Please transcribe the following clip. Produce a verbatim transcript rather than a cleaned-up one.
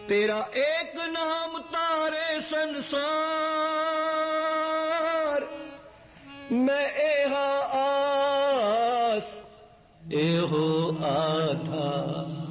तेरा एक नाम तारे संसार, मैं एहा आस एहो आधा